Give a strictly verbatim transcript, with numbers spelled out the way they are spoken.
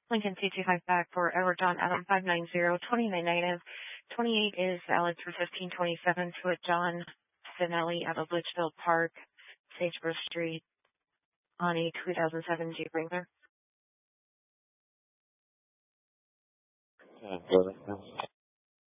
Lincoln C two five back for Edward John Adam five nine zero, twenty-nine negative. twenty-eight is valid for fifteen twenty-seven to a John Finelli out of Litchfield Park, Sagebrush Street, on a two thousand seven Jeep Wrangler. Okay, go ahead.